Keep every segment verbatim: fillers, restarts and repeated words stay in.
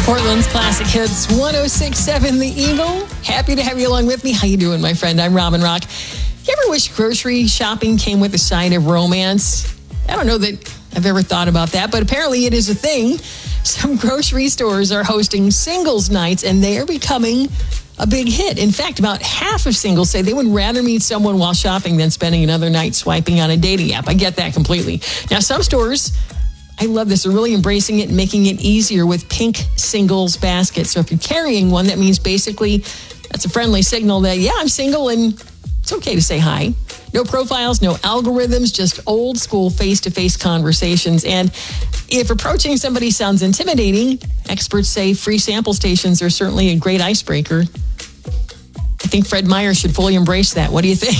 Portland's classic hits, one oh six point seven The Eagle. Happy to have you along with me. How you doing, my friend? I'm Robin Rock. You ever wish grocery shopping came with a side of romance? I don't know that I've ever thought about that, but apparently it is a thing. Some grocery stores are hosting singles nights, and they are becoming a big hit. In fact, about half of singles say they would rather meet someone while shopping than spending another night swiping on a dating app. I get that completely. Now, some stores, I love this, are really embracing it and making it easier with pink singles baskets. So if you're carrying one, that means basically that's a friendly signal that, yeah, I'm single and it's okay to say hi. No profiles, no algorithms, just old school face-to-face conversations. And if approaching somebody sounds intimidating, experts say free sample stations are certainly a great icebreaker. I think Fred Meyer should fully embrace that. What do you think?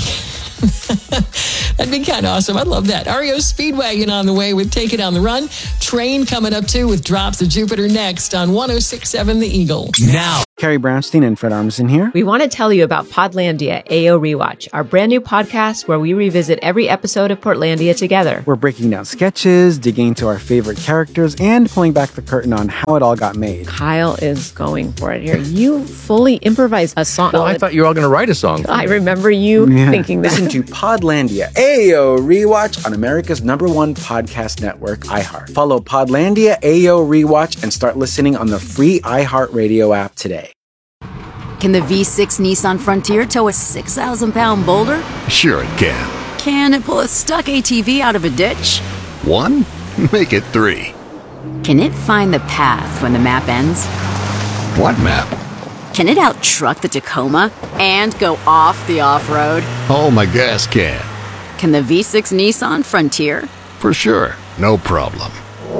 That'd be kind of awesome. I'd love that. R E O Speedwagon on the way with Take It on the Run. Train coming up too with Drops of Jupiter next on one oh six point seven The Eagle. Now, Carrie Brownstein and Fred Armisen here. We want to tell you about Podlandia A O Rewatch, our brand new podcast where we revisit every episode of Portlandia together. We're breaking down sketches, digging into our favorite characters, and pulling back the curtain on how it all got made. Kyle is going for it here. You fully improvised a song. well, I thought you were all going to write a song. I remember you Yeah. thinking that. Listen to Podlandia A O Rewatch on America's number one podcast network, iHeart. Follow Podlandia A O Rewatch and start listening on the free iHeartRadio app today. Can the V six Nissan Frontier tow a six thousand pound boulder? Sure it can. Can it pull a stuck A T V out of a ditch? One? Make it three. Can it find the path when the map ends? What map? Can it out-truck the Tacoma and go off the off-road? Oh, my gas can. Can the V six Nissan Frontier? For sure. No problem.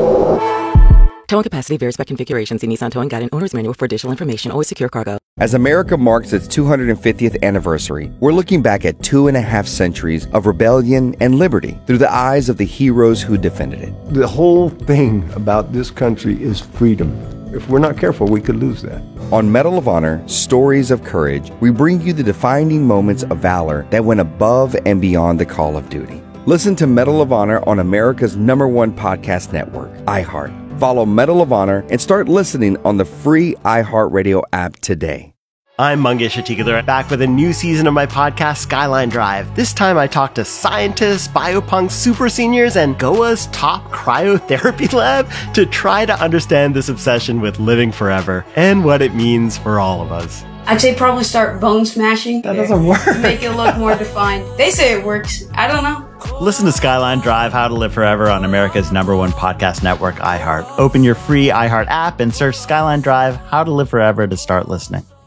Towing capacity varies by configuration. See Nissan Towing Guide and Owner's Manual for additional information. Always secure cargo. As America marks its two hundred fiftieth anniversary, we're looking back at two and a half centuries of rebellion and liberty through the eyes of the heroes who defended it. The whole thing about this country is freedom. If we're not careful, we could lose that. On Medal of Honor, Stories of Courage, we bring you the defining moments of valor that went above and beyond the call of duty. Listen to Medal of Honor on America's number one podcast network, iHeart. Follow Medal of Honor and start listening on the free iHeartRadio app today. I'm Mangesh Atikadar, back with a new season of my podcast, Skyline Drive. This time I talk to scientists, biopunk super seniors, and G O A's top cryotherapy lab to try to understand this obsession with living forever and what it means for all of us. I'd say probably start bone smashing. That doesn't work. To make it look more defined. They say it works. I don't know. Listen to Skyline Drive, How to Live Forever on America's number one podcast network, iHeart. Open your free iHeart app and search Skyline Drive, How to Live Forever to start listening.